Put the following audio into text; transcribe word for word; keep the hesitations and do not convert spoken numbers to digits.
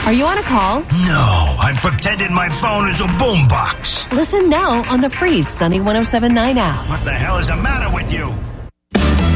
Are you on a call? No, I'm pretending my phone is a boombox. Listen now on the free Sunny one oh seven point nine app. What the hell is the matter with you?